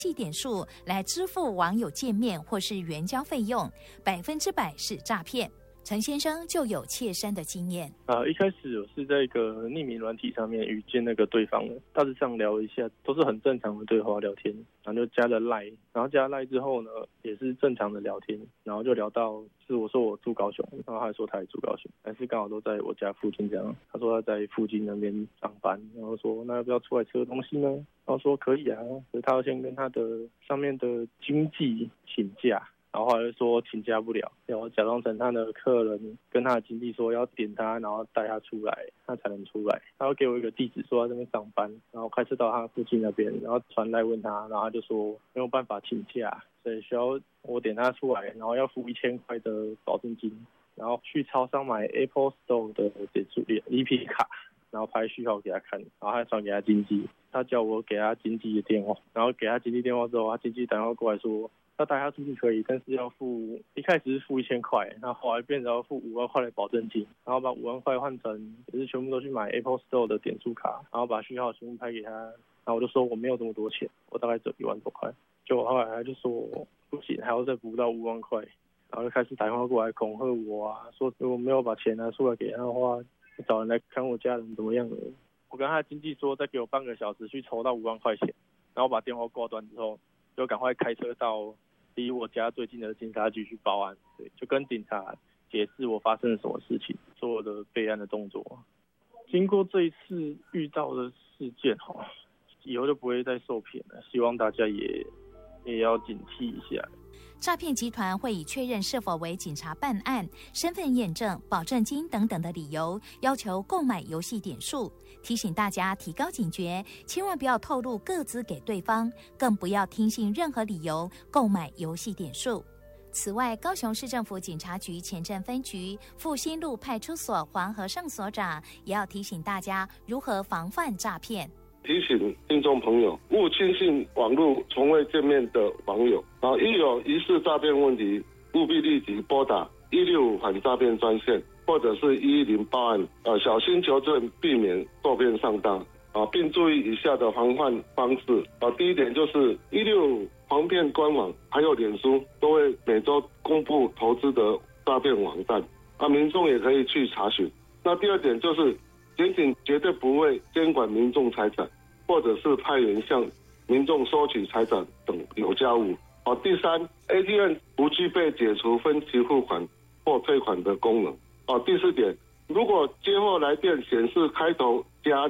系点数来支付网友见面或是援交费用，100%是诈骗。陈先生就有切身的经验。 一开始我是在一个匿名软体上面遇见那个对方的，大致上聊一下，都是很正常的对话聊天，然后就加了 LINE， 然后加了 LINE 之后呢，也是正常的聊天，然后就聊到是我说我住高雄，然后他说他也住高雄，但是刚好都在我家附近这样。他说他在附近那边上班，然后说那要不要出来吃个东西呢？然后说可以啊，可是他要先跟他的上面的经纪请假。然后后来就说请假不了，然后假装成他的客人跟他的经纪说要点他，然后带他出来，他才能出来。他要给我一个地址，说在那边上班，然后开车到他附近那边，然后传来问他，然后他就说没有办法请假，所以需要我点他出来，然后要付1000块的保证金，然后去超商买 Apple Store 的点数礼卡，然后拍序号给他看，然后还传给他经纪，他叫我给他经纪的电话，然后给他经纪电话之后，他经纪打电话过来说。要带他出去可以，但是要付，一开始是付1000块，然后后来变成要付5万块的保证金，然后把5万块换成也是全部都去买 Apple Store 的点数卡，然后把序号全部拍给他，然后我就说我没有这么多钱，我大概只有1万多块，结果后来他就说不行，还要再补到5万块，然后就开始打电话过来恐吓我啊，说如果没有把钱拿出来给他的话，找人来看我家人怎么样的。我跟他的经纪说再给我半个小时去筹到5万块钱，然后把电话挂断之后，就赶快开车到离我家最近的警察局去报案，对，就跟警察解释我发生了什么事情，做我的备案的动作。经过这一次遇到的事件，以后就不会再受骗了，希望大家也要警惕一下。 诈骗集团会以确认是否为警察办案、身份验证、保证金等等的理由，要求购买游戏点数。提醒大家提高警觉，千万不要透露个资给对方，更不要听信任何理由购买游戏点数。此外，高雄市政府警察局前镇分局复兴路派出所黄和胜所长也要提醒大家如何防范诈骗。 提醒听众朋友，勿轻信网络从未见面的网友，然后一有疑似诈骗问题，务必立即拨打165反诈骗专线，或者是110报案，小心求证，避免受骗上当，并注意以下的防范方式。第一点就是165防骗官网还有脸书都会每周公布投资的诈骗网站，民众也可以去查询。那第二点就是检警绝对不会监管民众财产，或者是派员向民众收取财产等有价物。第三 ，ATM 不具备解除分期付款或退款的功能。第四点，如果接获来电显示开头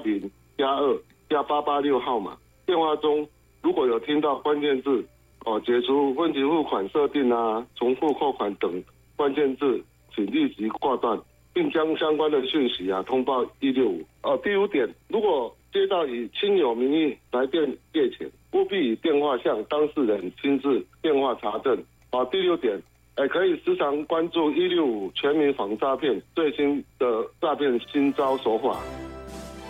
+0、+2、+886号码，电话中如果有听到关键字解除分期付款设定啊、重复扣款等关键字，请立即挂断，并将相关的讯息通报165。第五点，如果接到以亲友名义来电借钱，务必以电话向当事人亲自电话查证。第六点，可以时常关注165全民防诈骗最新的诈骗新招手法。